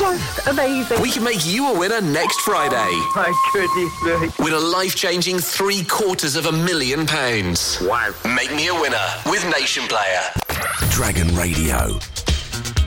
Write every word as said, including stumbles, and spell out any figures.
Just amazing. We can make you a winner next Friday. My goodness me. Win a life-changing three quarters of a million pounds. Wow. Make me a winner with Nation Player. Dragon Radio.